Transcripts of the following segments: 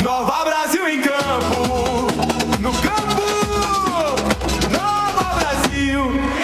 Nova Brasil em campo, no campo, Nova Brasil.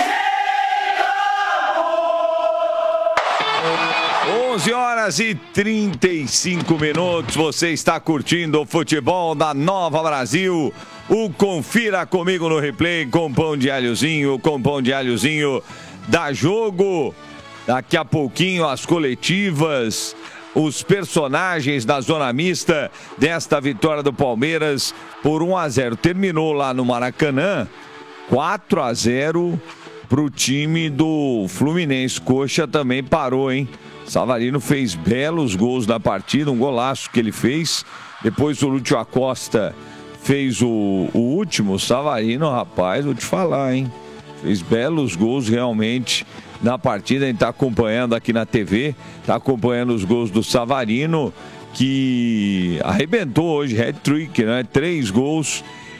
11h35, você está curtindo o futebol da Nova Brasil. O Confira Comigo no Replay com pão de alhozinho, dá jogo. Daqui a pouquinho as coletivas, os personagens da zona mista desta vitória do Palmeiras por 1-0. Terminou lá no Maracanã, 4-0 para o time do Fluminense. Coxa também parou, hein? Savarino fez belos gols na partida, um golaço que ele fez. Depois o Lúcio Acosta fez o último. Savarino, rapaz, vou te falar, hein? Fez belos gols realmente na partida. A gente está acompanhando aqui na TV, está acompanhando os gols do Savarino, que arrebentou hoje, hat-trick, né? 3 gols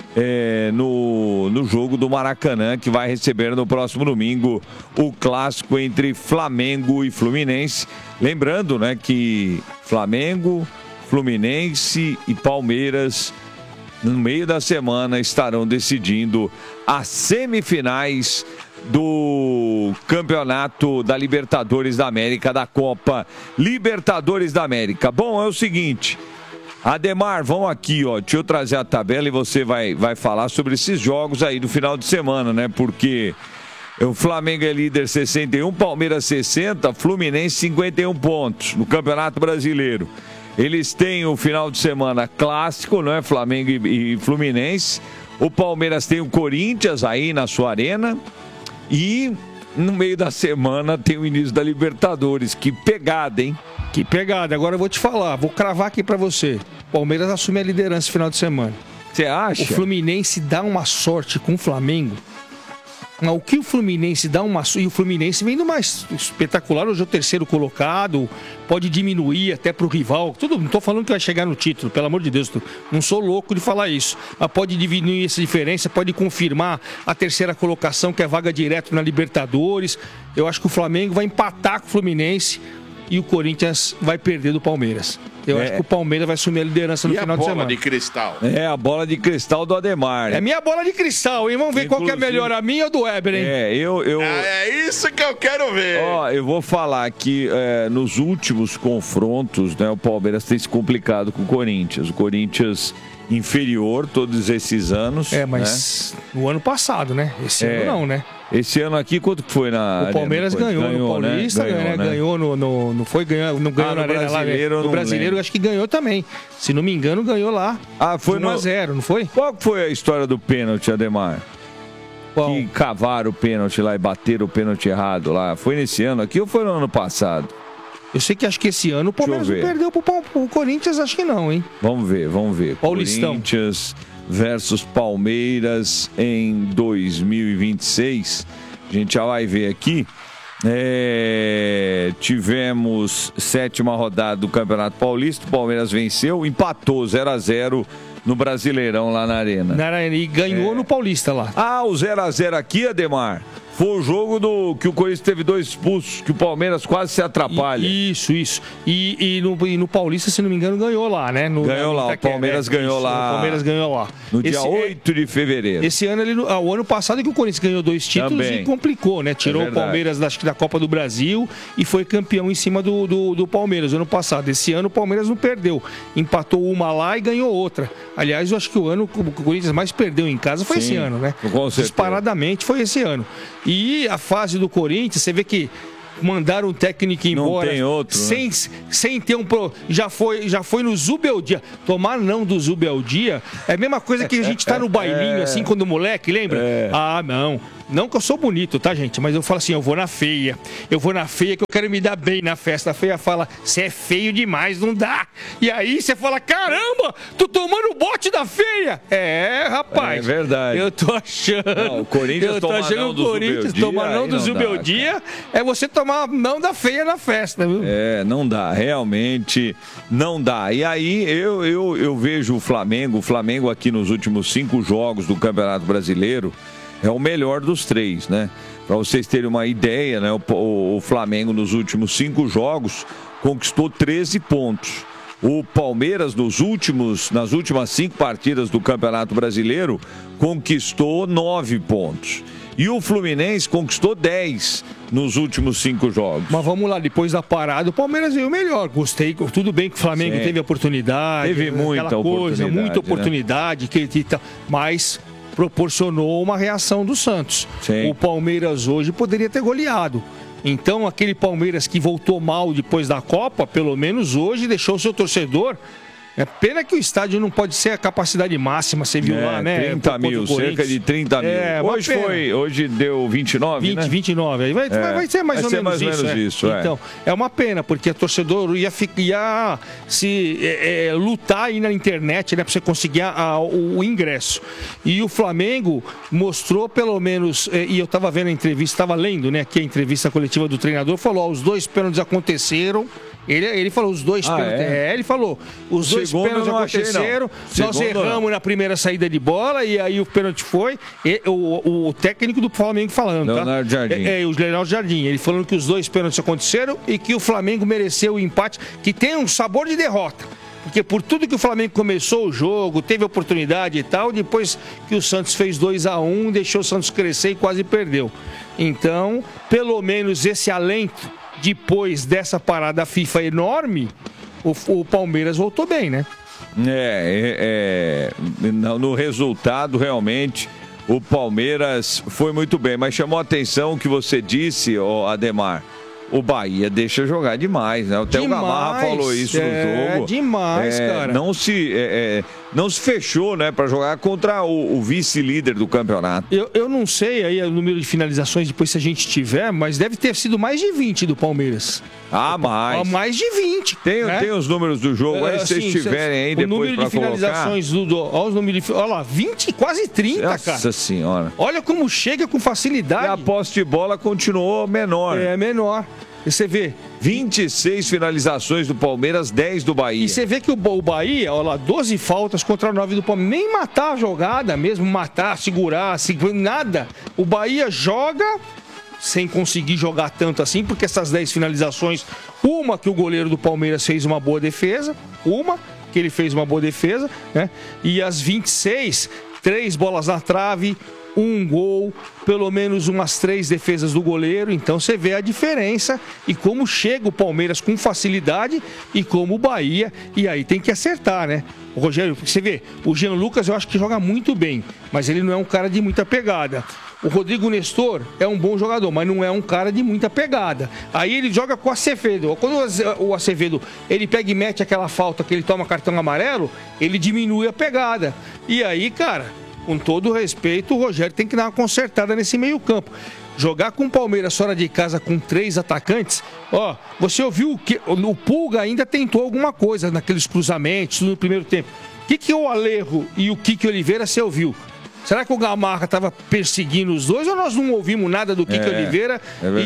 no jogo do Maracanã, que vai receber no próximo domingo o clássico entre Flamengo e Fluminense. Lembrando, né, que Flamengo, Fluminense e Palmeiras no meio da semana estarão decidindo as semifinais do Campeonato da Libertadores da América, da Copa Libertadores da América. Bom, é o seguinte, Ademar, vamos aqui, ó, deixa eu trazer a tabela e você vai falar sobre esses jogos aí do final de semana, né? Porque o Flamengo é líder 61, Palmeiras 60, Fluminense 51 pontos no Campeonato Brasileiro. Eles têm o final de semana clássico, não é? Flamengo e Fluminense. O Palmeiras tem o Corinthians aí na sua arena. E no meio da semana tem o início da Libertadores. Que pegada, hein? Que pegada. Agora eu vou te falar, vou cravar aqui pra você. Palmeiras assume a liderança no final de semana. Você acha? O Fluminense dá uma sorte com o Flamengo. O que o Fluminense dá uma... E o Fluminense vem do mais espetacular, hoje é o terceiro colocado, pode diminuir até pro rival. Não tô falando que vai chegar no título, pelo amor de Deus, não sou louco de falar isso. Mas pode diminuir essa diferença, pode confirmar a terceira colocação, que é vaga direto na Libertadores. Eu acho que o Flamengo vai empatar com o Fluminense e o Corinthians vai perder do Palmeiras. Eu acho que o Palmeiras vai assumir a liderança no final de semana. E a bola de cristal? É, a bola de cristal do Ademar. É minha bola de cristal, hein? Vamos ver qual que é melhor, a minha ou do Weber, hein? É isso que eu quero ver. Ó, eu vou falar que nos últimos confrontos, né, o Palmeiras tem se complicado com o Corinthians. O Corinthians inferior todos esses anos. Mas no ano passado, né? Esse ano não, né? Esse ano aqui, quanto foi na... O Palmeiras ganhou no Paulista, né? Ganhou no... Não foi ganhar, não ganhou na Arena lá. No Brasileiro, acho que ganhou também. Se não me engano, ganhou lá. Foi 1-0, não foi? Qual foi a história do pênalti, Ademar? Qual? Que cavaram o pênalti lá e bateram o pênalti errado lá. Foi nesse ano aqui ou foi no ano passado? Eu sei que acho que esse ano o Palmeiras não perdeu pro Corinthians, acho que não, hein? Vamos ver. Paulistão. Corinthians versus Palmeiras em 2026. A gente já vai ver aqui. Tivemos 7ª rodada do Campeonato Paulista. O Palmeiras venceu, empatou 0-0 no Brasileirão lá na Arena. E ganhou no Paulista lá. O 0-0 aqui, Ademar, foi o jogo que o Corinthians teve 2 expulsos, que o Palmeiras quase se atrapalha. Isso. E no Paulista, se não me engano, ganhou lá, né? Ganhou lá, o Palmeiras ganhou lá. O Palmeiras ganhou lá. No dia 8 de fevereiro. Esse ano, o ano passado que o Corinthians ganhou 2 títulos também. E complicou, né? Tirou o Palmeiras da Copa do Brasil e foi campeão em cima do Palmeiras ano passado. Esse ano o Palmeiras não perdeu. Empatou uma lá e ganhou outra. Aliás, eu acho que o ano que o Corinthians mais perdeu em casa foi esse ano, né? Com certeza. Disparadamente foi esse ano. E a fase do Corinthians, você vê que mandaram o técnico embora. Não tem outro, sem ter já foi no Zubeldia. Tomar não do Zubeldia é a mesma coisa que a gente tá no bailinho, assim, quando moleque, lembra? Não que eu sou bonito, tá, gente? Mas eu falo assim, eu vou na feia que eu quero me dar bem na festa. A feia fala, você é feio demais, não dá. E aí você fala, caramba, tô tomando o bote da feia. Rapaz. É verdade. Eu tô achando. Não, o Corinthians tomar não do Zubeldia é você tomar não da feia na festa, viu? Não dá, realmente não dá. E aí eu vejo o Flamengo aqui nos últimos 5 jogos do Campeonato Brasileiro é o melhor dos 3, né? Para vocês terem uma ideia, né? O Flamengo nos últimos 5 jogos conquistou 13 pontos. O Palmeiras, nas últimas 5 partidas do Campeonato Brasileiro, conquistou 9 pontos. E o Fluminense conquistou 10 nos últimos 5 jogos. Mas vamos lá, depois da parada, o Palmeiras veio melhor. Gostei, tudo bem que o Flamengo teve oportunidade. Teve muita oportunidade, mas proporcionou uma reação do Santos. Sim. O Palmeiras hoje poderia ter goleado. Então, aquele Palmeiras que voltou mal depois da Copa, pelo menos hoje, deixou o seu torcedor. É pena que o estádio não pode ser a capacidade máxima, você viu lá, né? 30 mil, cerca de 30 mil. Hoje deu 29, 20, né? 29. Aí vai ser mais ou menos isso. Então, é uma pena, porque o torcedor ia lutar aí na internet, né? Pra você conseguir o ingresso. E o Flamengo mostrou pelo menos, e eu tava vendo a entrevista, tava lendo, né? Aqui a entrevista coletiva do treinador, falou, os 2 pênaltis aconteceram. Ele falou, os 2 pênaltis. Ele falou, os 2 pênaltis aconteceram. Nós erramos na primeira saída de bola e aí o pênalti foi. O técnico do Flamengo falando, Leonardo Jardim. O Leonardo Jardim. Ele falando que os 2 pênaltis aconteceram e que o Flamengo mereceu o empate, que tem um sabor de derrota. Porque por tudo que o Flamengo começou o jogo, teve oportunidade e tal, depois que o Santos fez 2-1, deixou o Santos crescer e quase perdeu. Então, pelo menos esse alento, depois dessa parada FIFA enorme, o Palmeiras voltou bem, né? No resultado, realmente, o Palmeiras foi muito bem. Mas chamou a atenção o que você disse, Ademar. O Bahia deixa jogar demais, né? Até o Gamarra falou isso no jogo. Demais, cara. Não se fechou, né, para jogar contra o vice-líder do campeonato. Eu não sei aí o número de finalizações depois se a gente tiver, mas deve ter sido mais de 20 do Palmeiras. Mais. Mais de 20. Tem os números do jogo aí, se vocês tiverem aí depois para colocar. O número de finalizações olha lá, 20, quase 30, cara. Nossa senhora. Olha como chega com facilidade. E a posse de bola continuou menor. Menor. E você vê 26 finalizações do Palmeiras, 10 do Bahia. E você vê que o Bahia, olha lá, 12 faltas contra 9 do Palmeiras. Nem matar a jogada mesmo, segurar, nada. O Bahia joga sem conseguir jogar tanto assim, porque essas 10 finalizações, uma que o goleiro do Palmeiras fez uma boa defesa, né? E as 26, 3 bolas na trave, 1 gol, pelo menos umas 3 defesas do goleiro. Então você vê a diferença e como chega o Palmeiras com facilidade e como o Bahia, e aí tem que acertar, né? O Rogério, você vê, o Jean Lucas eu acho que joga muito bem, mas ele não é um cara de muita pegada. O Rodrigo Nestor é um bom jogador, mas não é um cara de muita pegada. Aí ele joga com o Acevedo. Quando o Acevedo ele pega e mete aquela falta que ele toma cartão amarelo, ele diminui a pegada. E aí, cara, com todo respeito, o Rogério tem que dar uma consertada nesse meio campo. Jogar com o Palmeiras fora de casa com 3 atacantes, você ouviu que o Pulga ainda tentou alguma coisa naqueles cruzamentos no primeiro tempo. O que o Alejo e o Kiki Oliveira você ouviu? Será que o Gamarra estava perseguindo os dois ou nós não ouvimos nada do Kiki Oliveira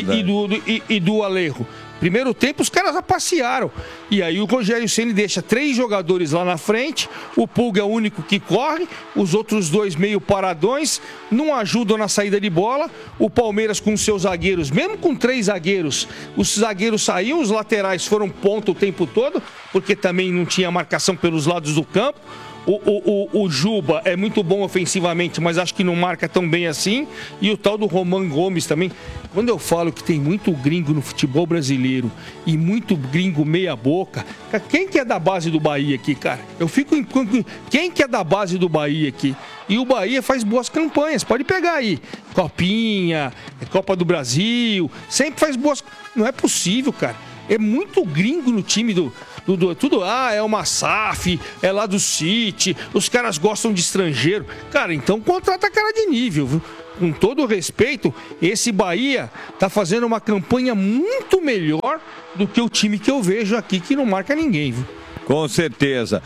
e do Alejo? Primeiro tempo, os caras passearam. E aí o Rogério Ceni deixa 3 jogadores lá na frente. O Pulga é o único que corre. Os outros 2 meio paradões. Não ajudam na saída de bola. O Palmeiras com seus zagueiros, mesmo com 3 zagueiros, os zagueiros saíam, os laterais foram ponta o tempo todo, porque também não tinha marcação pelos lados do campo. O Juba é muito bom ofensivamente, mas acho que não marca tão bem assim. E o tal do Roman Gomes também. Quando eu falo que tem muito gringo no futebol brasileiro e muito gringo meia boca, quem que é da base do Bahia aqui, cara? Eu fico em... Quem que é da base do Bahia aqui? E o Bahia faz boas campanhas, pode pegar aí. Copinha, Copa do Brasil, sempre faz boas... Não é possível, cara. É muito gringo no time tudo, é uma SAF, é lá do City, os caras gostam de estrangeiro. Cara, então contrata cara de nível, viu? Com todo respeito, esse Bahia tá fazendo uma campanha muito melhor do que o time que eu vejo aqui, que não marca ninguém, viu? Com certeza.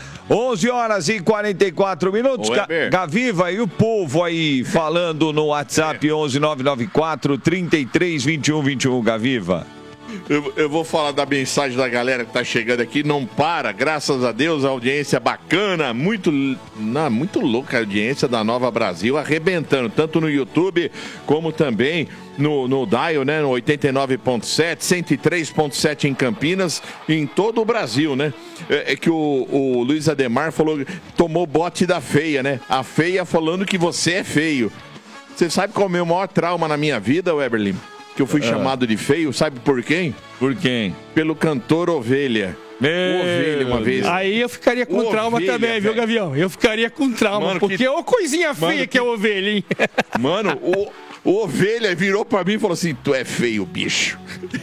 11h44. Gaviva e o povo aí falando no WhatsApp 11994 33 21 21, Gaviva. Eu vou falar da mensagem da galera que tá chegando aqui. Não para, graças a Deus, a audiência bacana. Muito louca a audiência da Nova Brasil, arrebentando, tanto no YouTube como também no Dial, né? No 89.7, 103.7 em Campinas e em todo o Brasil, né? É que o Luiz Ademar falou, tomou bote da feia, né? A feia falando que você é feio. Você sabe qual é o meu maior trauma na minha vida, Weber Lima? Que eu fui chamado de feio, sabe por quem? Por quem? Pelo cantor Ovelha. Ovelha uma vez. Aí eu ficaria com trauma também, viu, Gavião? Eu ficaria com trauma, mano, porque ô coisinha feia que é Ovelha, hein? Mano, o Ovelha virou pra mim e falou assim, tu é feio, bicho.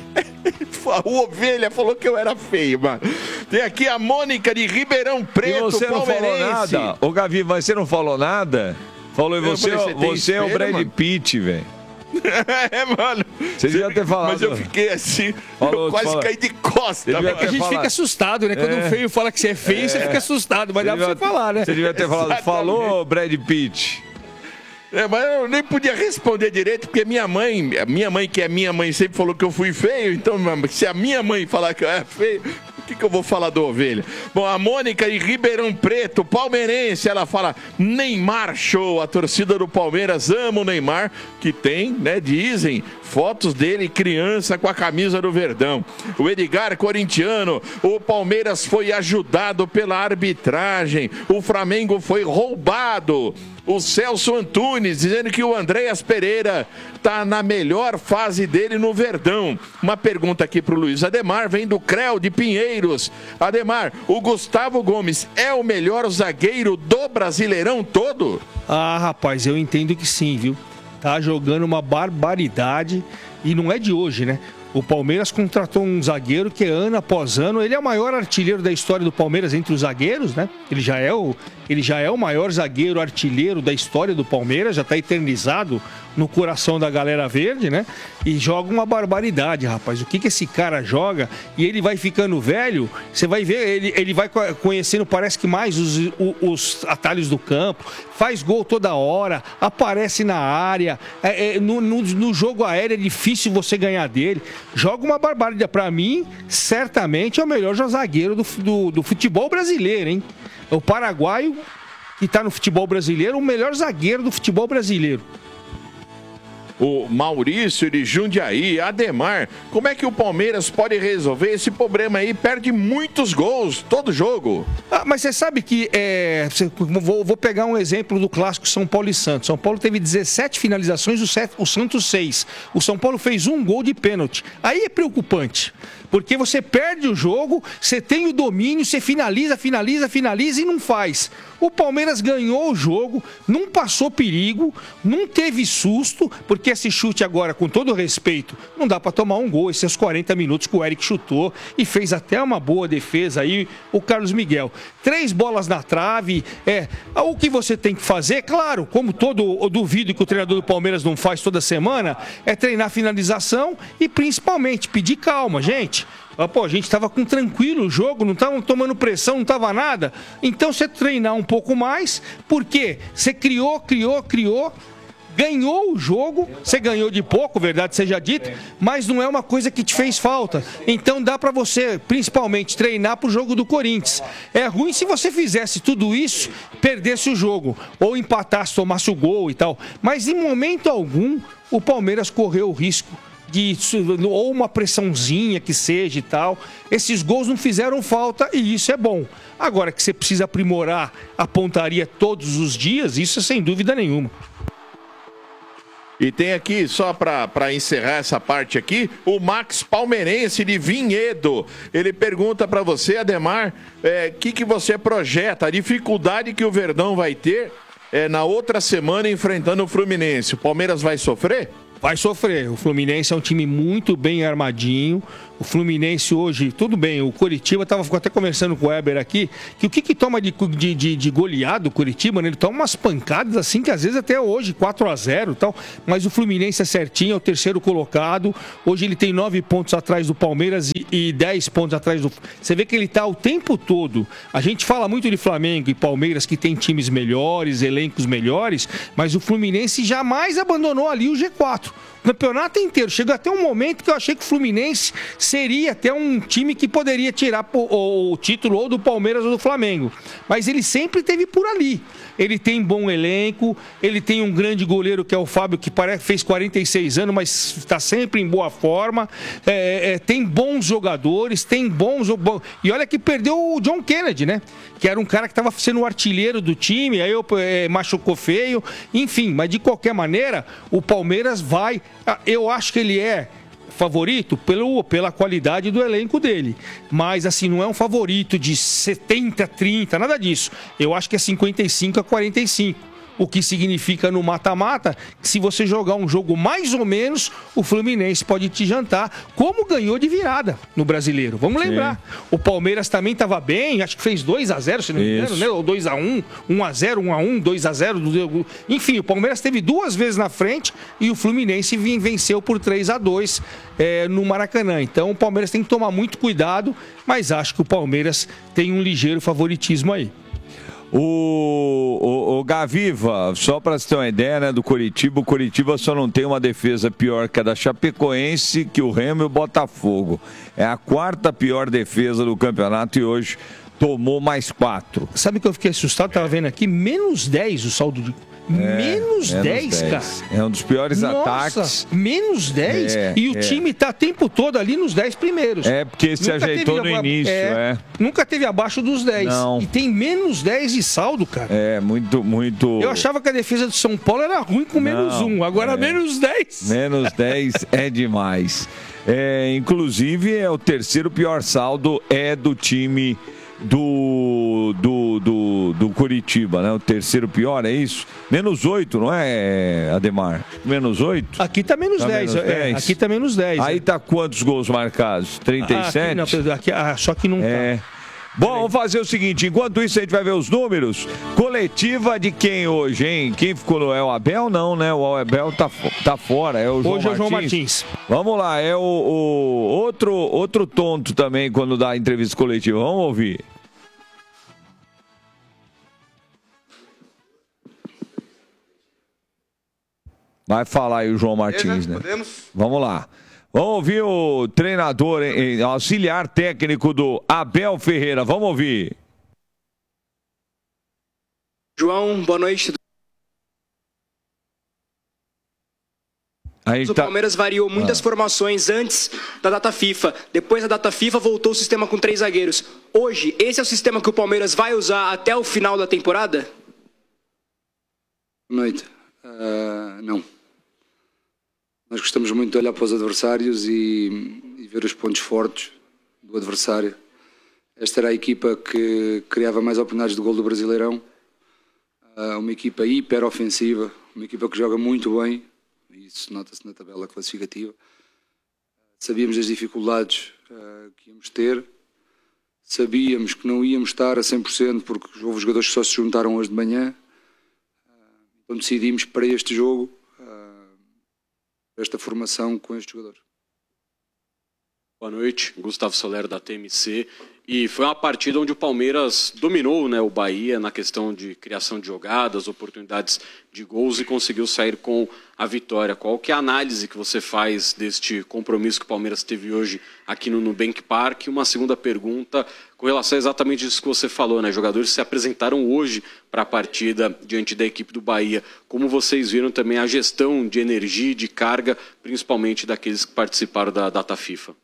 O Ovelha falou que eu era feio, mano. Tem aqui a Mônica de Ribeirão Preto, e você não falou nada? Ô, Gavi, você não falou nada? Falou, e você é o Brad Pitt, velho. Mano. Você devia ter falado. Mas eu fiquei assim, eu quase caí de costas. A gente fica assustado, né? Quando um feio fala que você é feio, você fica assustado. Mas dá pra você falar, né? Você devia ter falado, falou, Brad Pitt. Mas eu nem podia responder direito, porque minha mãe, que é minha mãe, sempre falou que eu fui feio. Então, se a minha mãe falar que eu era feio, o que eu vou falar do Ovelha? Bom, a Mônica de Ribeirão Preto, palmeirense, ela fala, Neymar show, a torcida do Palmeiras ama o Neymar, que tem, né, dizem, fotos dele criança com a camisa do Verdão. O Edgar, corintiano, o Palmeiras foi ajudado pela arbitragem, o Flamengo foi roubado. O Celso Antunes dizendo que o Andréas Pereira está na melhor fase dele no Verdão. Uma pergunta aqui para o Luiz Ademar, vem do Creu de Pinheiros. Ademar, o Gustavo Gomes é o melhor zagueiro do Brasileirão todo? Ah, rapaz, eu entendo que sim, viu? Tá jogando uma barbaridade e não é de hoje, né? O Palmeiras contratou um zagueiro que ano após ano, ele é o maior artilheiro da história do Palmeiras entre os zagueiros, né? Ele já é o maior zagueiro artilheiro da história do Palmeiras, já está eternizado no coração da galera verde, né? E joga uma barbaridade, rapaz. O que esse cara joga? E ele vai ficando velho, você vai ver, ele vai conhecendo, parece que mais os atalhos do campo, faz gol toda hora, aparece na área, no jogo aéreo é difícil você ganhar dele. Joga uma barbaridade. Pra mim, certamente é o melhor zagueiro do futebol brasileiro, hein? É o paraguaio que tá no futebol brasileiro, o melhor zagueiro do futebol brasileiro. O Maurício de Jundiaí, Ademar, como é que o Palmeiras pode resolver esse problema aí? Perde muitos gols todo jogo. Mas você sabe que, vou pegar um exemplo do clássico São Paulo e Santos. São Paulo teve 17 finalizações, o Santos 6. O São Paulo fez um gol de pênalti. Aí é preocupante, porque você perde o jogo, você tem o domínio, você finaliza e não faz. O Palmeiras ganhou o jogo, não passou perigo, não teve susto, porque esse chute agora, com todo respeito, não dá para tomar um gol. Esses 40 minutos que o Eric chutou e fez até uma boa defesa aí, o Carlos Miguel. 3 bolas na trave, o que você tem que fazer, claro, como eu duvido que o treinador do Palmeiras não faz toda semana, é treinar finalização e principalmente pedir calma, gente. A gente estava com tranquilo o jogo, não estava tomando pressão, não estava nada. Então você treinar um pouco mais, porque você criou, ganhou o jogo, você ganhou de pouco, verdade seja dita, mas não é uma coisa que te fez falta. Então dá para você, principalmente, treinar pro jogo do Corinthians. É ruim se você fizesse tudo isso, perdesse o jogo, ou empatasse, tomasse o gol e tal. Mas em momento algum, o Palmeiras correu o risco ou uma pressãozinha que seja e tal. Esses gols não fizeram falta e isso é bom. Agora que você precisa aprimorar a pontaria todos os dias, isso é sem dúvida nenhuma. E tem aqui, só para encerrar essa parte aqui, o Max Palmeirense de Vinhedo. Ele pergunta para você, Ademar, que você projeta, a dificuldade que o Verdão vai ter na outra semana enfrentando o Fluminense. O Palmeiras vai sofrer? Vai sofrer. O Fluminense é um time muito bem armadinho. O Fluminense hoje, tudo bem, o Coritiba, ficou até conversando com o Weber aqui, que o que toma de goleado o Coritiba, né? Ele toma umas pancadas assim, que às vezes até hoje, 4-0 e tal, mas o Fluminense é certinho, é o terceiro colocado. Hoje ele tem 9 pontos atrás do Palmeiras e 10 pontos atrás do... Você vê que ele tá o tempo todo. A gente fala muito de Flamengo e Palmeiras, que tem times melhores, elencos melhores, mas o Fluminense jamais abandonou ali o G4. campeonato inteiro. Chegou até um momento que eu achei que o Fluminense seria até um time que poderia tirar o título ou do Palmeiras ou do Flamengo. Mas ele sempre esteve por ali. Ele tem bom elenco, ele tem um grande goleiro que é o Fábio, que fez 46 anos, mas está sempre em boa forma. Tem bons jogadores, tem bons... E olha que perdeu o John Kennedy, né? Que era um cara que estava sendo o artilheiro do time, aí machucou feio. Enfim, mas de qualquer maneira, o Palmeiras vai... Eu acho que ele é favorito pela qualidade do elenco dele. Mas, assim, não é um favorito de 70-30, nada disso. Eu acho que é 55-45. O que significa no mata-mata que se você jogar um jogo mais ou menos, o Fluminense pode te jantar, como ganhou de virada no Brasileiro. Vamos lembrar. O Palmeiras também estava bem, acho que fez 2-0, se não me engano, né? Ou 2-1, 1-0, 1-1, 2-0. Enfim, o Palmeiras teve 2 vezes na frente e o Fluminense venceu por 3-2 no Maracanã. Então o Palmeiras tem que tomar muito cuidado, mas acho que o Palmeiras tem um ligeiro favoritismo aí. O Gaviva, só para você ter uma ideia, né, do Coritiba, o Coritiba só não tem uma defesa pior que a da Chapecoense, que o Remo e o Botafogo. É a 4ª pior defesa do campeonato e hoje tomou mais 4. Sabe que eu fiquei assustado? Tava vendo aqui, menos 10 o saldo de... menos 10, cara. É um dos piores ataques. Menos 10? E o time tá o tempo todo ali nos 10 primeiros. Porque se ajeitou no início. Nunca teve abaixo dos 10. Não. E tem menos 10 de saldo, cara. Muito... Eu achava que a defesa do São Paulo era ruim com menos 1. Agora menos 10. Menos 10 é demais. Inclusive, o 3º pior saldo é do time do Coritiba, né? O 3º pior, é isso? Menos 8, não é, Ademar? Menos 8? Aqui tá menos 10. Aqui tá menos 10. Aí tá quantos gols marcados? 37? Só que não tá. Bom, vamos fazer o seguinte, enquanto isso a gente vai ver os números. Coletiva de quem hoje, hein? Quem ficou no El Abel? Não, né? O Abel tá fora, é o João Hoje Martins. É o João Martins. Vamos lá, é o outro tonto também quando dá a entrevista coletiva. Vamos ouvir. Vai falar aí o João Martins, né? Podemos? Vamos lá. Vamos ouvir o treinador, auxiliar técnico do Abel Ferreira. Vamos ouvir. João, boa noite. O Palmeiras variou muitas formações antes da data FIFA. Depois da data FIFA, voltou o sistema com 3 zagueiros. Hoje, esse é o sistema que o Palmeiras vai usar até o final da temporada? Boa noite. Não. Nós gostamos muito de olhar para os adversários e ver os pontos fortes do adversário. Esta era a equipa que criava mais oportunidades de gol do Brasileirão. Uma equipa hiper ofensiva, uma equipa que joga muito bem. Isso nota-se na tabela classificativa. Sabíamos das dificuldades que íamos ter. Sabíamos que não íamos estar a 100% porque houve jogadores que só se juntaram hoje de manhã. Então decidimos para este jogo, esta formação com estes jogadores. Boa noite, Gustavo Soler da TMC. E foi uma partida onde o Palmeiras dominou, né, o Bahia na questão de criação de jogadas, oportunidades de gols e conseguiu sair com a vitória. Qual que é a análise que você faz deste compromisso que o Palmeiras teve hoje aqui no Nubank Park? Uma segunda pergunta com relação a exatamente isso que você falou, né? Jogadores se apresentaram hoje para a partida diante da equipe do Bahia. Como vocês viram também a gestão de energia e de carga, principalmente daqueles que participaram da data FIFA?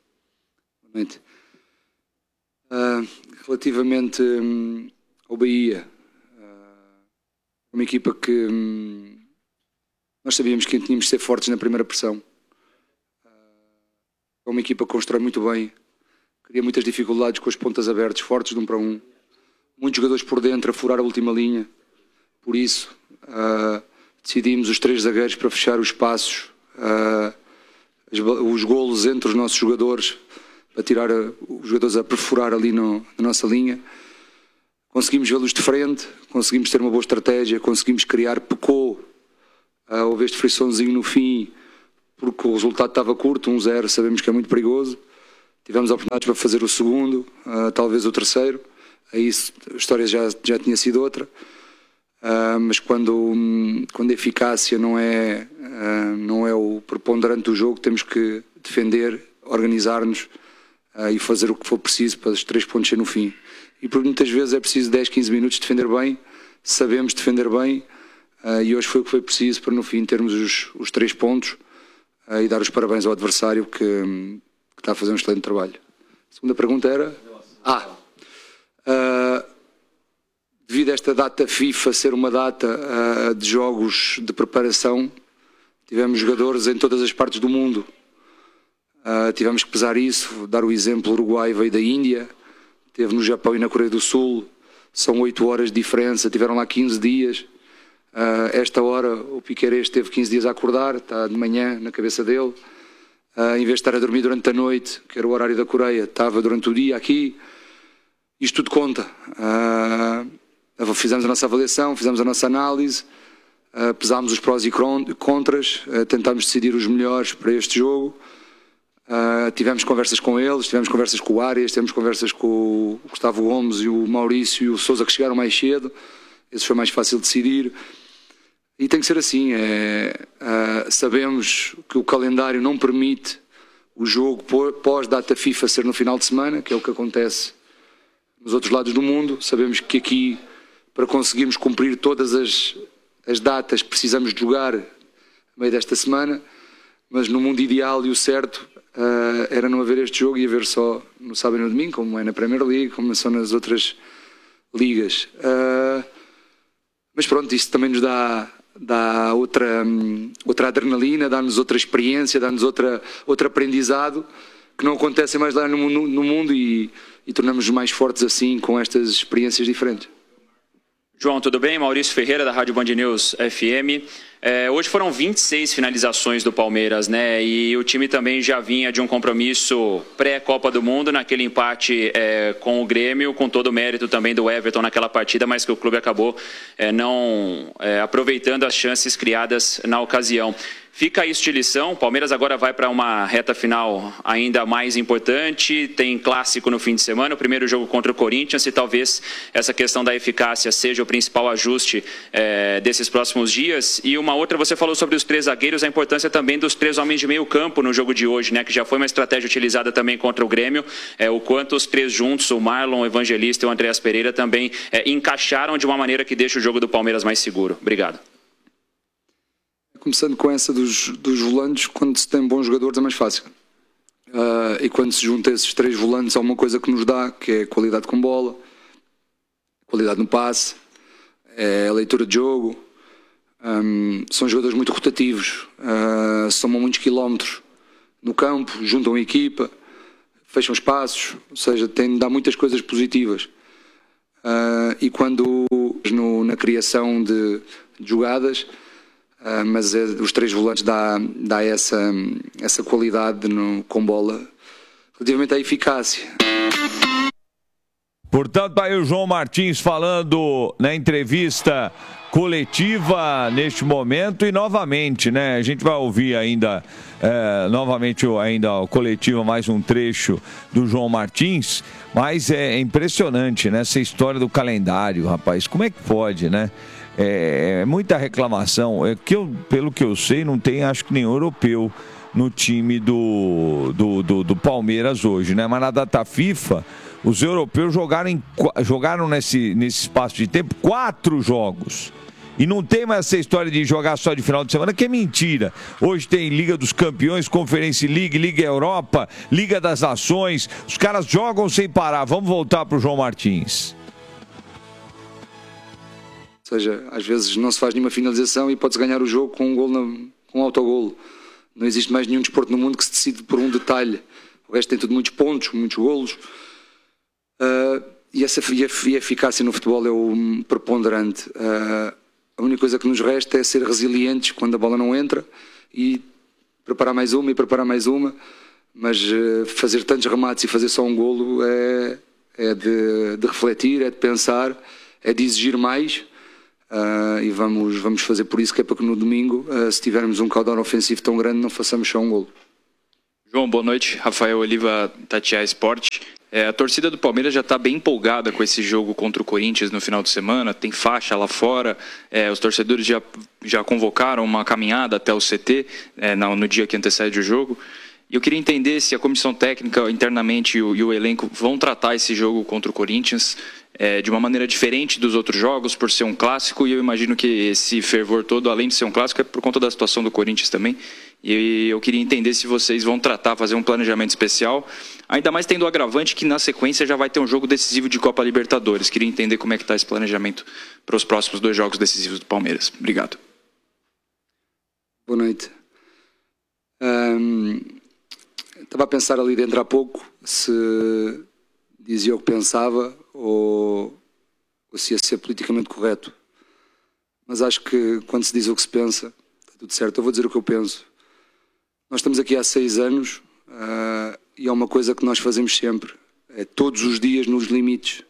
Relativamente ao Bahia, uma equipa que nós sabíamos que tínhamos de ser fortes na primeira pressão. É uma equipa que constrói muito bem, cria muitas dificuldades com as pontas abertas, fortes de 1 para 1. Muitos jogadores por dentro a furar a última linha. Por isso, decidimos os 3 zagueiros para fechar os espaços, os golos entre os nossos jogadores, para tirar os jogadores a perfurar ali na nossa linha. Conseguimos vê-los de frente, conseguimos ter uma boa estratégia, conseguimos criar, pecou, houve este friçãozinho no fim, porque o resultado estava curto, 1-0, sabemos que é muito perigoso. Tivemos oportunidades para fazer o segundo, talvez o terceiro, aí a história já tinha sido outra. mas quando a eficácia não é o preponderante do jogo, temos que defender, organizar-nos e fazer o que for preciso para os 3 pontos ser no fim. E por muitas vezes é preciso 10, 15 minutos defender bem, sabemos defender bem, e hoje foi o que foi preciso para no fim termos os 3 pontos e dar os parabéns ao adversário que está a fazer um excelente trabalho. A segunda pergunta era... devido a esta data FIFA ser uma data de jogos de preparação, tivemos jogadores em todas as partes do mundo. Tivemos que pesar isso, dar o exemplo, o Uruguai veio da Índia, esteve no Japão e na Coreia do Sul, são 8 horas de diferença, tiveram lá 15 dias. Esta hora o Piquerez teve 15 dias a acordar, está de manhã na cabeça dele. Em vez de estar a dormir durante a noite, que era o horário da Coreia, estava durante o dia aqui. Isto tudo conta. Fizemos a nossa avaliação, fizemos a nossa análise, pesámos os prós e contras, tentámos decidir os melhores para este jogo. Tivemos conversas com eles, tivemos conversas com o Arias, tivemos conversas com o Gustavo Gomes e o Maurício e o Sousa, que chegaram mais cedo. Esse foi mais fácil de decidir. E tem que ser assim. Sabemos que o calendário não permite o jogo pós-data FIFA ser no final de semana, que é o que acontece nos outros lados do mundo. Sabemos que aqui, para conseguirmos cumprir todas as datas, precisamos de jogar no meio desta semana, mas no mundo ideal e o certo era não haver este jogo e haver só no sábado e no domingo, como é na Premier League, como são nas outras ligas. Mas pronto, isso também nos dá outra adrenalina, dá-nos outra experiência, dá-nos outro aprendizado que não acontece mais lá no mundo e tornamos-nos mais fortes assim com estas experiências diferentes. João, tudo bem? Maurício Ferreira, da Rádio Band News FM. Hoje foram 26 finalizações do Palmeiras, né? E o time também já vinha de um compromisso pré-Copa do Mundo, naquele empate com o Grêmio, com todo o mérito também do Everton naquela partida, mas que o clube acabou não aproveitando as chances criadas na ocasião. Fica isso de lição. O Palmeiras agora vai para uma reta final ainda mais importante. Tem clássico no fim de semana, o primeiro jogo contra o Corinthians, e talvez essa questão da eficácia seja o principal ajuste desses próximos dias. E uma outra, você falou sobre os 3 zagueiros, a importância também dos 3 homens de meio campo no jogo de hoje, né, que já foi uma estratégia utilizada também contra o Grêmio. O quanto os 3 juntos, o Marlon, o Evangelista e o Andreas Pereira, também encaixaram de uma maneira que deixa o jogo do Palmeiras mais seguro. Obrigado. Começando com essa dos volantes, quando se tem bons jogadores é mais fácil. E quando se junta esses 3 volantes há uma coisa que nos dá, que é qualidade com bola, qualidade no passe, a leitura de jogo. São jogadores muito rotativos, somam muitos quilómetros no campo, juntam a equipa, fecham espaços, ou seja, dá muitas coisas positivas. E quando na criação de jogadas, mas os 3 volantes dá essa qualidade com bola relativamente à eficácia. Portanto, aí o João Martins falando na entrevista coletiva neste momento e novamente, né? A gente vai ouvir ainda novamente a coletiva, mais um trecho do João Martins, mas é impressionante, né? Essa história do calendário, rapaz, como é que pode, né? Muita reclamação. Pelo que eu sei, não tem, acho que nenhum europeu no time do Palmeiras hoje, né? Mas na data FIFA, os europeus jogaram nesse espaço de tempo 4 jogos. E não tem mais essa história de jogar só de final de semana, que é mentira. Hoje tem Liga dos Campeões, Conference League, Liga Europa, Liga das Nações. Os caras jogam sem parar. Vamos voltar para o João Martins. Ou seja, às vezes não se faz nenhuma finalização e pode-se ganhar o jogo com um gol, com um autogolo. Não existe mais nenhum desporto no mundo que se decide por um detalhe. O resto tem tudo muitos pontos, muitos golos. E a eficácia no futebol é o preponderante. A única coisa que nos resta é ser resilientes quando a bola não entra e preparar mais uma. Mas fazer tantos remates e fazer só um golo é de refletir, é de pensar, é de exigir mais. E vamos fazer por isso, que é para que no domingo, se tivermos um caudal ofensivo tão grande, não façamos só um golo. João, boa noite. Rafael Oliva, Tatiaia Sport. A torcida do Palmeiras já está bem empolgada com esse jogo contra o Corinthians no final de semana, tem faixa lá fora, os torcedores já convocaram uma caminhada até o CT no dia que antecede o jogo. E eu queria entender se a comissão técnica internamente e o elenco vão tratar esse jogo contra o Corinthians de uma maneira diferente dos outros jogos, por ser um clássico, e eu imagino que esse fervor todo, além de ser um clássico, é por conta da situação do Corinthians também. E eu queria entender se vocês vão fazer um planejamento especial, ainda mais tendo o agravante que na sequência já vai ter um jogo decisivo de Copa Libertadores. Queria entender como é que está esse planejamento para os próximos 2 jogos decisivos do Palmeiras. Obrigado. Boa noite. Estava a pensar ali dentro há pouco se dizia o que pensava ou se ia ser politicamente correto. Mas acho que quando se diz o que se pensa, está tudo certo. Eu vou dizer o que eu penso. Nós estamos aqui há 6 anos e é uma coisa que nós fazemos sempre. É todos os dias nos limites.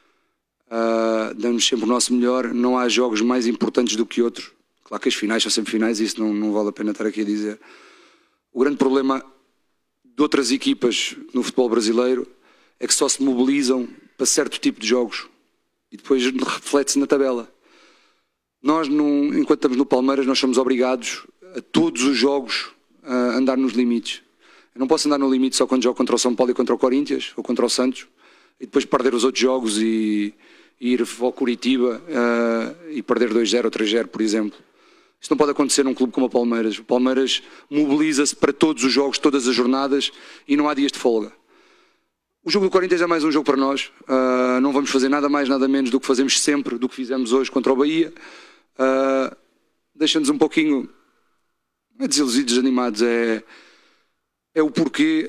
Damos sempre o nosso melhor. Não há jogos mais importantes do que outros. Claro que as finais são sempre finais e isso não vale a pena estar aqui a dizer. O grande problema de outras equipas no futebol brasileiro é que só se mobilizam para certo tipo de jogos e depois reflete-se na tabela. Nós, enquanto estamos no Palmeiras, nós somos obrigados a todos os jogos a andar nos limites. Eu não posso andar no limite só quando jogo contra o São Paulo e contra o Corinthians ou contra o Santos e depois perder os outros jogos e ir ao Curitiba e perder 2-0 ou 3-0, por exemplo. Isto não pode acontecer num clube como o Palmeiras. O Palmeiras mobiliza-se para todos os jogos, todas as jornadas e não há dias de folga. O jogo do Corinthians é mais um jogo para nós. Não vamos fazer nada mais, nada menos do que fazemos sempre, do que fizemos hoje contra o Bahia. Deixa-nos um pouquinho, não é desiludidos, desanimados, é o porquê.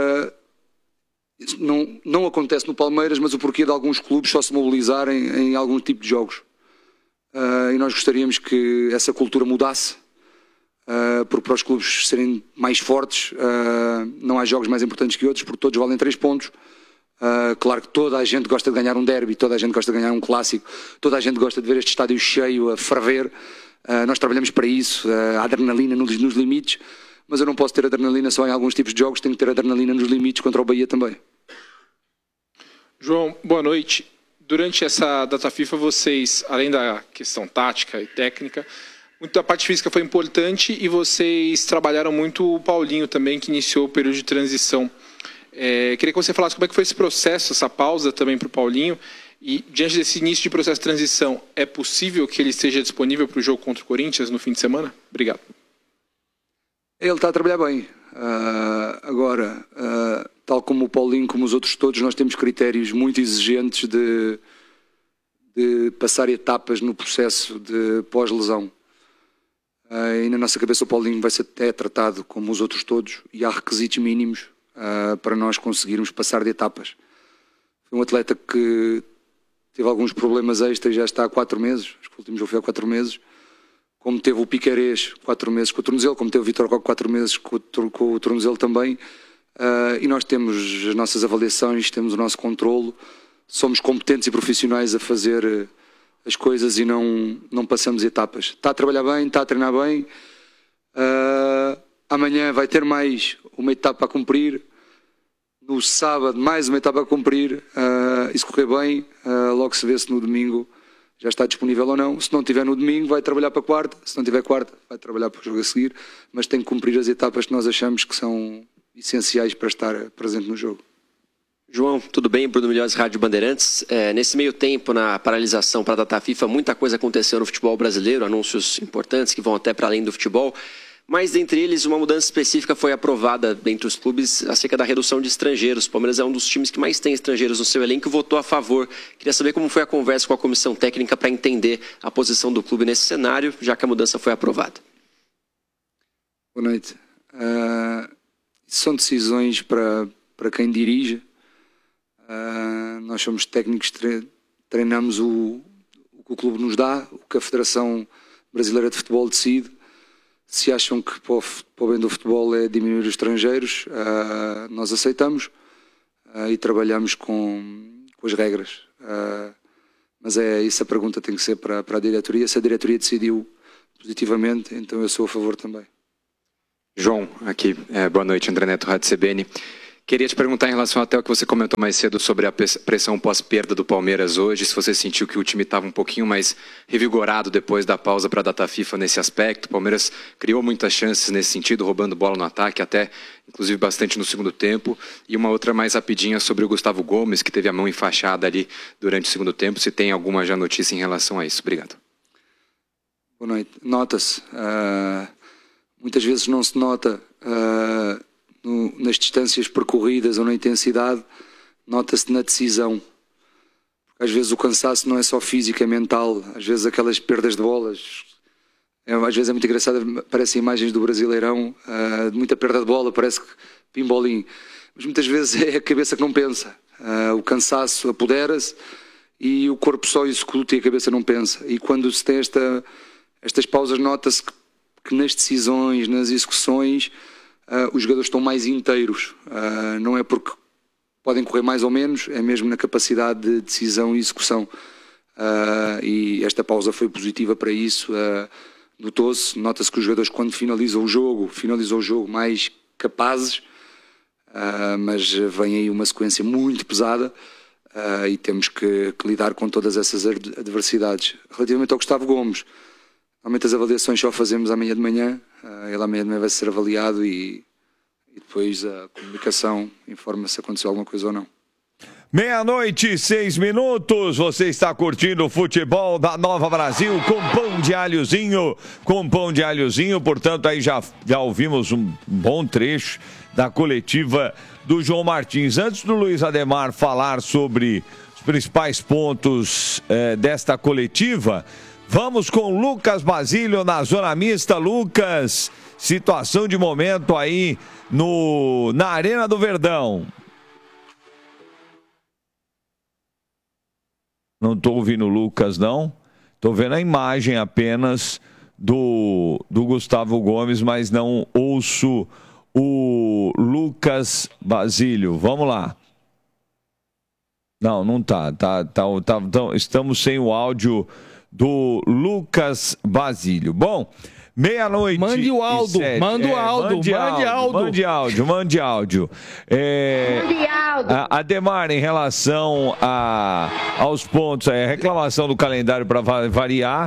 Não acontece no Palmeiras, mas o porquê de alguns clubes só se mobilizarem em algum tipo de jogos. E nós gostaríamos que essa cultura mudasse, porque para os clubes serem mais fortes não há jogos mais importantes que outros, porque todos valem 3 pontos. Claro que toda a gente gosta de ganhar um derby, toda a gente gosta de ganhar um clássico, toda a gente gosta de ver este estádio cheio a ferver. Nós trabalhamos para isso, a adrenalina nos limites, mas eu não posso ter adrenalina só em alguns tipos de jogos, tenho que ter adrenalina nos limites contra o Bahia também. João, boa noite. Durante essa data FIFA, vocês, além da questão tática e técnica, muito a parte física foi importante e vocês trabalharam muito o Paulinho também, que iniciou o período de transição. Queria que você falasse como é que foi esse processo, essa pausa também para o Paulinho. E diante desse início de processo de transição, é possível que ele esteja disponível para o jogo contra o Corinthians no fim de semana? Obrigado. Ele está a trabalhar bem. Agora, tal como o Paulinho, como os outros todos, nós temos critérios muito exigentes de passar etapas no processo de pós-lesão. E na nossa cabeça o Paulinho vai ser até tratado como os outros todos e há requisitos mínimos para nós conseguirmos passar de etapas. Foi um atleta que teve alguns problemas extras, já está há 4 meses, acho que o último jogo foi há 4 meses, como teve o Piquerez 4 meses com o tornozelo, como teve o Vitor Roque 4 meses com o tornozelo também, e nós temos as nossas avaliações, temos o nosso controlo, somos competentes e profissionais a fazer as coisas e não passamos etapas. Está a trabalhar bem, está a treinar bem, amanhã vai ter mais uma etapa a cumprir, no sábado mais uma etapa a cumprir, e se correr bem, logo se vê se no domingo já está disponível ou não. Se não tiver no domingo, vai trabalhar para quarta. Se não tiver quarta, vai trabalhar para o jogo a seguir. Mas tem que cumprir as etapas que nós achamos que são essenciais para estar presente no jogo. João, tudo bem? Bruno Milhões, Rádio Bandeirantes. Nesse meio tempo, na paralisação para a data FIFA, muita coisa aconteceu no futebol brasileiro, anúncios importantes que vão até para além do futebol. Mas, dentre eles, uma mudança específica foi aprovada entre os clubes acerca da redução de estrangeiros. O Palmeiras é um dos times que mais tem estrangeiros no seu elenco e votou a favor. Queria saber como foi a conversa com a comissão técnica para entender a posição do clube nesse cenário, já que a mudança foi aprovada. Boa noite. São decisões para quem dirige. Nós somos técnicos, treinamos o que o clube nos dá, o que a Federação Brasileira de Futebol decide. Se acham que para o bem do futebol é diminuir os estrangeiros, nós aceitamos e trabalhamos com as regras. Mas isso a pergunta tem que ser para a diretoria. Se a diretoria decidiu positivamente, então eu sou a favor também. João, aqui, boa noite, André Neto, Rádio CBN. Queria te perguntar em relação até o que você comentou mais cedo sobre a pressão pós-perda do Palmeiras hoje, se você sentiu que o time estava um pouquinho mais revigorado depois da pausa para a data FIFA nesse aspecto. O Palmeiras criou muitas chances nesse sentido, roubando bola no ataque, até inclusive bastante no segundo tempo. E uma outra mais rapidinha sobre o Gustavo Gomes, que teve a mão enfaixada ali durante o segundo tempo. Se tem alguma já notícia em relação a isso. Obrigado. Boa noite. Nota-se. Muitas vezes não se nota nas distâncias percorridas ou na intensidade, nota-se na decisão. Porque às vezes o cansaço não é só físico, é mental. Às vezes aquelas perdas de bolas, às vezes é muito engraçado, aparecem imagens do Brasileirão, de muita perda de bola, parece que pimbolim. Mas muitas vezes é a cabeça que não pensa. O cansaço apodera-se e o corpo só executa e a cabeça não pensa. E quando se tem estas pausas, nota-se que nas decisões, nas execuções, os jogadores estão mais inteiros. Não é porque podem correr mais ou menos, é mesmo na capacidade de decisão e execução. E esta pausa foi positiva para isso. Notou-se, nota-se que os jogadores, quando finalizam o jogo mais capazes, mas vem aí uma sequência muito pesada e temos que lidar com todas essas adversidades. Relativamente ao Gustavo Gomes, normalmente as avaliações só fazemos amanhã de manhã, ele amanhã de manhã vai ser avaliado e depois a comunicação informa se aconteceu alguma coisa ou não. 12:06, você está curtindo o futebol da Nova Brasil com pão de alhozinho, portanto aí já ouvimos um bom trecho da coletiva do João Martins. Antes do Luiz Ademar falar sobre os principais pontos desta coletiva, vamos com Lucas Basílio na zona mista. Lucas, situação de momento aí na Arena do Verdão. Não estou ouvindo o Lucas, não. Estou vendo a imagem apenas do Gustavo Gomes, mas não ouço o Lucas Basílio. Vamos lá. Não tá. Estamos sem o áudio do Lucas Basílio. Bom, meia-noite. Mande o Aldo, mande áudio. Ademar, em relação aos pontos, a reclamação do calendário para variar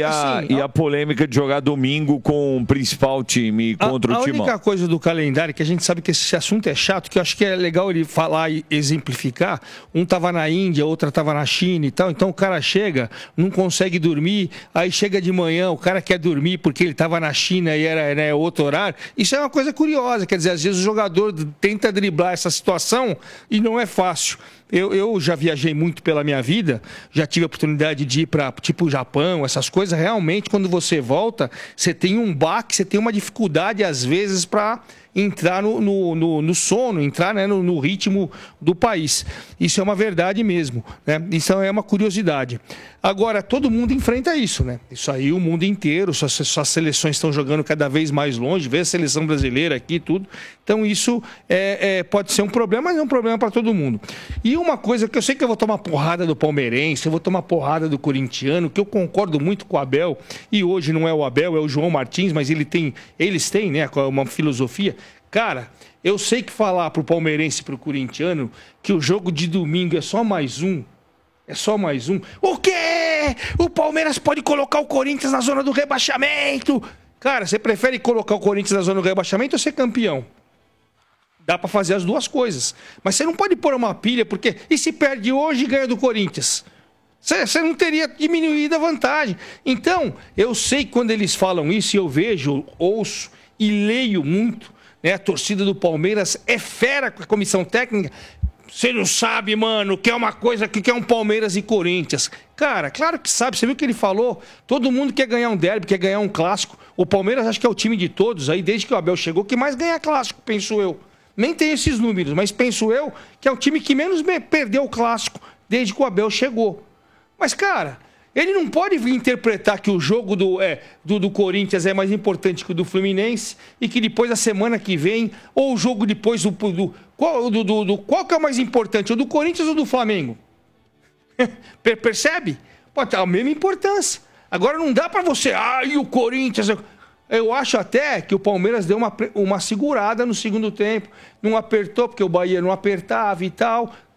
e a polêmica de jogar domingo com o principal time contra o Timão. A única coisa do calendário, que a gente sabe que esse assunto é chato, que eu acho que é legal ele falar e exemplificar. Um estava na Índia, outra estava na China e tal, então o cara chega, não consegue dormir, aí chega de manhã, o cara quer dormir porque ele estava na China e era outro horário. Isso é uma coisa curiosa, quer dizer, às vezes o jogador tenta driblar essa situação e não é fácil. Eu já viajei muito pela minha vida, já tive a oportunidade de ir para tipo o Japão, essas coisas. Realmente, quando você volta, você tem um baque, você tem uma dificuldade às vezes para entrar no sono, entrar, né, no ritmo do país. Isso é uma verdade mesmo, né? Isso é uma curiosidade. Agora, todo mundo enfrenta isso, né? Isso aí, o mundo inteiro, suas seleções estão jogando cada vez mais longe, vê a seleção brasileira aqui, tudo. Então, isso pode ser um problema, mas é um problema para todo mundo. E uma coisa que eu sei que eu vou tomar porrada do palmeirense, eu vou tomar porrada do corintiano, que eu concordo muito com o Abel, e hoje não é o Abel, é o João Martins, mas eles têm, né, uma filosofia. Cara, eu sei que falar pro palmeirense e pro corintiano que o jogo de domingo é só mais um. É só mais um. O quê? O Palmeiras pode colocar o Corinthians na zona do rebaixamento? Cara, você prefere colocar o Corinthians na zona do rebaixamento ou ser campeão? Dá pra fazer as duas coisas. Mas você não pode pôr uma pilha, porque... E se perde hoje e ganha do Corinthians? Você não teria diminuído a vantagem. Então, eu sei que quando eles falam isso, e eu vejo, ouço e leio muito, né? A torcida do Palmeiras é fera com a comissão técnica. Você não sabe, mano, que é uma coisa que é um Palmeiras e Corinthians. Cara, claro que sabe. Você viu o que ele falou? Todo mundo quer ganhar um derby, quer ganhar um clássico. O Palmeiras acho que é o time de todos aí, desde que o Abel chegou, que mais ganha clássico, penso eu. Nem tem esses números, mas penso eu que é o time que menos perdeu o clássico desde que o Abel chegou. Mas, cara, ele não pode vir interpretar que o jogo do Corinthians é mais importante que o do Fluminense e que depois, a semana que vem, ou o jogo depois qual que é o mais importante, o do Corinthians ou do Flamengo? Percebe? Pode ter a mesma importância. Agora não dá pra você, e o Corinthians... Eu acho até que o Palmeiras deu uma segurada no segundo tempo. Não apertou, porque o Bahia não apertava e tal.